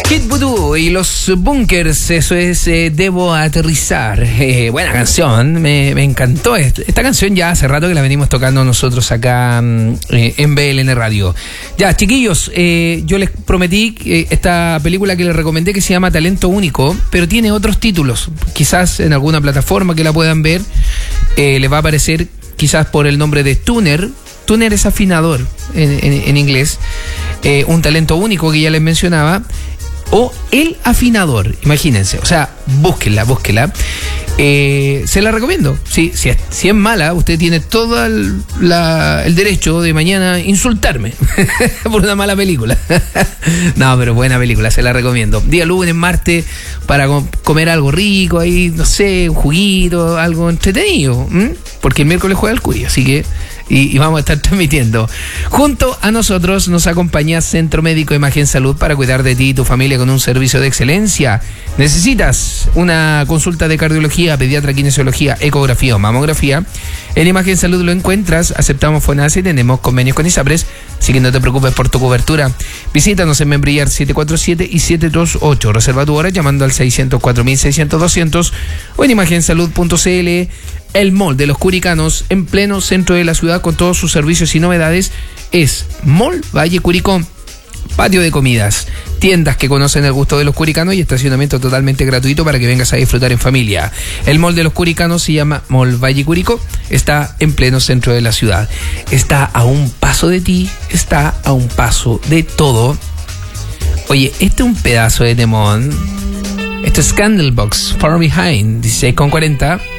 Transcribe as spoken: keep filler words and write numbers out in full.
Kid Voodoo y los Bunkers, eso es eh, Debo Aterrizar. Eh, buena canción, me, me encantó. Esta canción ya hace rato que la venimos tocando nosotros acá eh, en B L N Radio. Ya, chiquillos, eh, yo les prometí que esta película que les recomendé que se llama Talento Único, pero tiene otros títulos. Quizás en alguna plataforma que la puedan ver, eh, les va a aparecer quizás por el nombre de Tuner. Tuner es afinador en, en, en inglés. Eh, un talento único que ya les mencionaba. O El Afinador, imagínense, o sea, búsquenla, búsquenla. Eh, se la recomiendo. Si, si, es, si es mala, usted tiene todo el, la, el derecho de mañana insultarme por una mala película. No, pero buena película, se la recomiendo. Día lunes, martes, para comer algo rico, ahí, no sé, un juguito, algo entretenido. ¿m? Porque el miércoles juega el Cuy, así que... Y, y vamos a estar transmitiendo. Junto a nosotros nos acompaña Centro Médico Imagen Salud para cuidar de ti y tu familia con un servicio de excelencia. ¿Necesitas una consulta de cardiología, pediatra, kinesiología, ecografía o mamografía? En Imagen Salud lo encuentras. Aceptamos FONASA y tenemos convenios con ISAPRES, así que no te preocupes por tu cobertura. Visítanos en Membrillar siete cuatro siete y siete dos ocho. Reserva tu hora llamando al seiscientos cuatro mil seiscientos doscientos o en imagen salud punto c l. El Mall de los Curicanos, en pleno centro de la ciudad con todos sus servicios y novedades, es Mall Valle Curicó. Patio de comidas, tiendas que conocen el gusto de los curicanos y estacionamiento totalmente gratuito para que vengas a disfrutar en familia. El Mall de los Curicanos se llama Mall Valle Curicó, está en pleno centro de la ciudad. Está a un paso de ti, está a un paso de todo. Oye, este es un pedazo de temón. Esto es Candlebox, Far Behind, dieciséis con cuarenta.